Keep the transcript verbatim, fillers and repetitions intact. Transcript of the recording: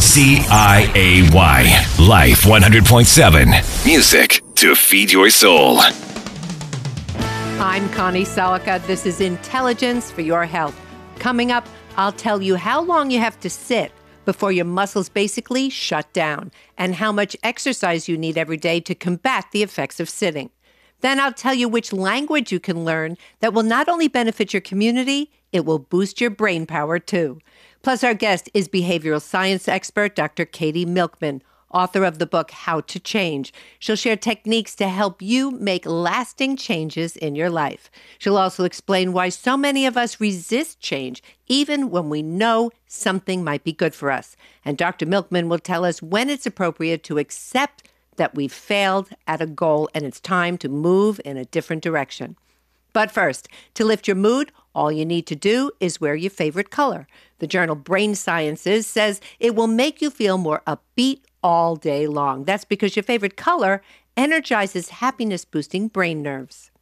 C I A Y. Life one hundred point seven. Music to feed your soul. I'm Connie Selica. This is Intelligence for Your Health. Coming up, I'll tell you how long you have to sit before your muscles basically shut down and how much exercise you need every day to combat the effects of sitting. Then I'll tell you which language you can learn that will not only benefit your community, it will boost your brain power too. Plus, our guest is behavioral science expert Doctor Katie Milkman, author of the book How to Change. She'll share techniques to help you make lasting changes in your life. She'll also explain why so many of us resist change, even when we know something might be good for us. And Doctor Milkman will tell us when it's appropriate to accept that we've failed at a goal and it's time to move in a different direction. But first, to lift your mood, all you need to do is wear your favorite color. The journal Brain Sciences says it will make you feel more upbeat all day long. That's because your favorite color energizes happiness-boosting brain nerves.